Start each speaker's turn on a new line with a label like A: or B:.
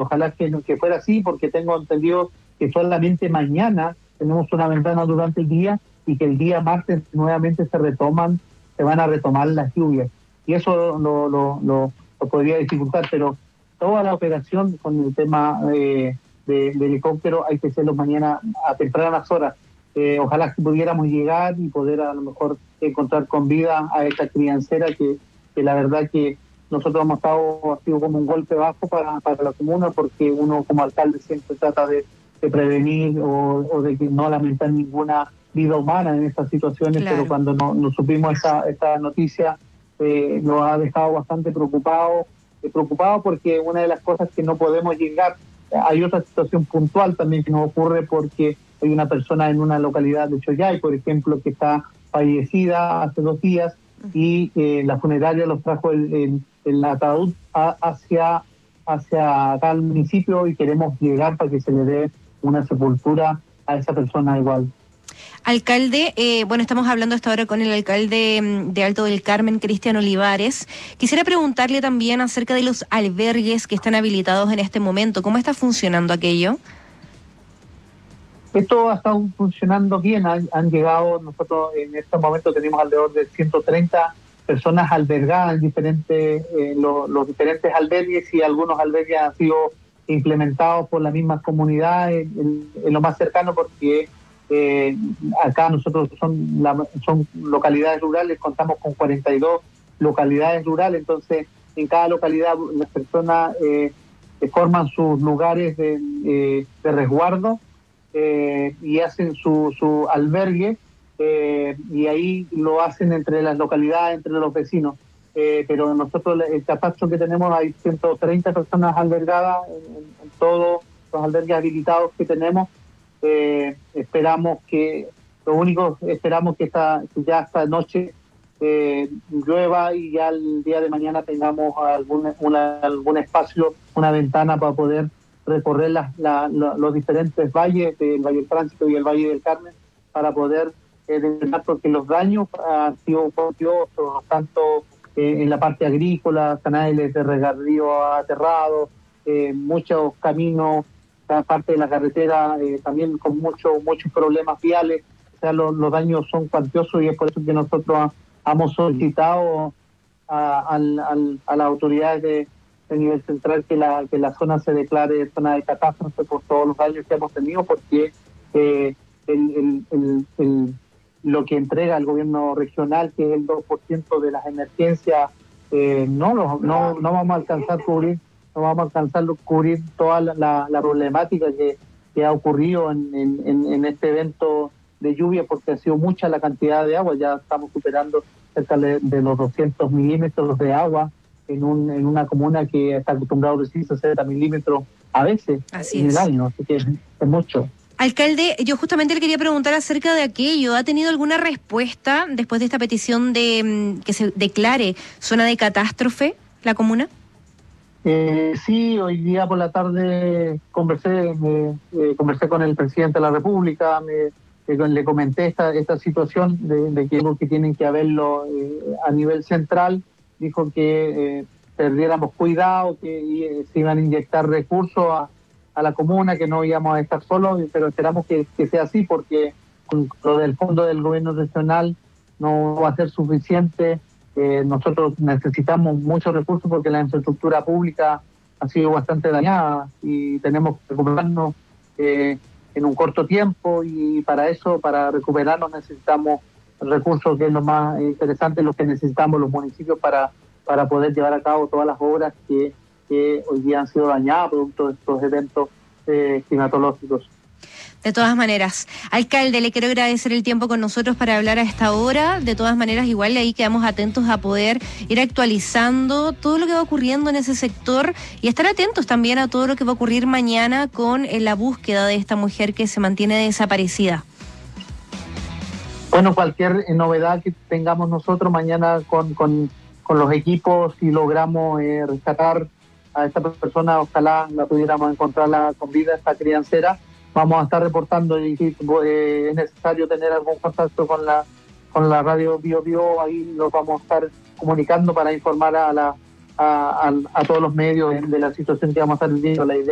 A: ojalá que fuera así, porque tengo entendido que solamente mañana tenemos una ventana durante el día y que el día martes nuevamente se van a retomar las lluvias. Y eso lo podría dificultar, pero toda la operación con el tema de helicóptero hay que hacerlo mañana a tempranas horas. Ojalá que pudiéramos llegar y poder a lo mejor encontrar con vida a esta criancera que la verdad que nosotros hemos ha sido como un golpe bajo para la comuna, porque uno como alcalde siempre trata de prevenir o de que no lamentar ninguna vida humana en estas situaciones, claro. Pero cuando no supimos esta noticia nos ha dejado bastante preocupado porque una de las cosas que no podemos llegar, hay otra situación puntual también que nos ocurre porque hay una persona en una localidad de Choyay, por ejemplo, que está fallecida hace 2 días y la funeraria los trajo el ataúd hacia acá al municipio y queremos llegar para que se le dé una sepultura a esa persona igual.
B: Alcalde, estamos hablando hasta ahora con el alcalde de Alto del Carmen, Cristian Olivares. Quisiera preguntarle también acerca de los albergues que están habilitados en este momento. ¿Cómo está funcionando aquello?
A: Esto ha estado funcionando bien. Han llegado, nosotros en este momento tenemos alrededor de 130 personas albergadas en los diferentes albergues, y algunos albergues han sido implementados por las mismas comunidades en lo más cercano, porque acá nosotros son localidades rurales, contamos con 42 localidades rurales, entonces en cada localidad las personas forman sus lugares de resguardo y hacen su albergue, y ahí lo hacen entre las localidades, entre los vecinos. Pero nosotros el catastro que tenemos, hay 130 personas albergadas en todos los albergues habilitados que tenemos. Esperamos que ya esta noche llueva y ya el día de mañana tengamos algún espacio, una ventana para poder recorrer los diferentes valles, el Valle del Tránsito y el Valle del Carmen, para poder porque los daños han sido copiosos, tanto en la parte agrícola, canales de regadío aterrados, muchos caminos, parte de la carretera también con muchos problemas viales. O sea, los daños son cuantiosos, y es por eso que nosotros hemos solicitado a las autoridades de nivel central que la zona se declare zona de catástrofe por todos los daños que hemos tenido, porque lo que entrega el gobierno regional, que es el 2% de las emergencias, no vamos a alcanzar a cubrir toda la problemática que ha ocurrido en este evento de lluvia, porque ha sido mucha la cantidad de agua. Ya estamos superando cerca de los 200 milímetros de agua en una comuna que está acostumbrada a recibir 60 milímetros a veces en el año, así que es mucho.
B: Alcalde, yo justamente le quería preguntar acerca de aquello. ¿Ha tenido alguna respuesta después de esta petición de que se declare zona de catástrofe la comuna?
A: Sí, hoy día por la tarde conversé con el presidente de la República, le comenté esta situación de que tienen que haberlo a nivel central. Dijo que perdiéramos cuidado, que se iban a inyectar recursos a la comuna, que no íbamos a estar solos, pero esperamos que sea así, porque con lo del fondo del gobierno regional no va a ser suficiente. Nosotros necesitamos muchos recursos porque la infraestructura pública ha sido bastante dañada y tenemos que recuperarnos en un corto tiempo, y para recuperarnos necesitamos recursos, que es lo más interesante, lo que necesitamos los municipios para poder llevar a cabo todas las obras que hoy día han sido dañadas producto de estos eventos climatológicos.
B: De todas maneras, alcalde, le quiero agradecer el tiempo con nosotros para hablar a esta hora. De todas maneras, igual ahí quedamos atentos a poder ir actualizando todo lo que va ocurriendo en ese sector y estar atentos también a todo lo que va a ocurrir mañana con la búsqueda de esta mujer que se mantiene desaparecida.
A: Bueno, cualquier novedad que tengamos nosotros mañana con los equipos, si logramos rescatar a esta persona, ojalá la pudiéramos encontrarla con vida, esta criancera, vamos a estar reportando, y si es necesario tener algún contacto con la radio Bio, ahí los vamos a estar comunicando para informar a todos los medios de la situación que vamos a estar viviendo. La idea